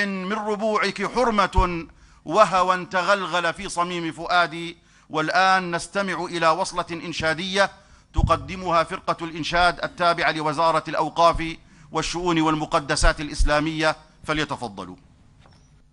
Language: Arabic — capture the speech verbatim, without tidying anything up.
من ربوعك حرمة وهوى تغلغل في صميم فؤادي. والآن نستمع إلى وصلة إنشادية تقدمها فرقة الإنشاد التابعة لوزارة الأوقاف والشؤون والمقدسات الإسلامية، فليتفضلوا.